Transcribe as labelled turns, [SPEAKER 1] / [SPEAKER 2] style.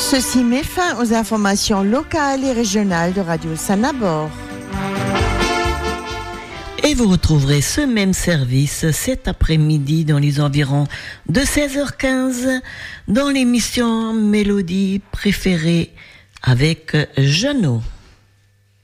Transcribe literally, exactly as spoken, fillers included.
[SPEAKER 1] Ceci met fin aux informations locales et régionales de Radio Sanabor.
[SPEAKER 2] Et vous retrouverez ce même service cet après-midi dans les environs de seize heures quinze dans l'émission Mélodie préférée avec Jeannot.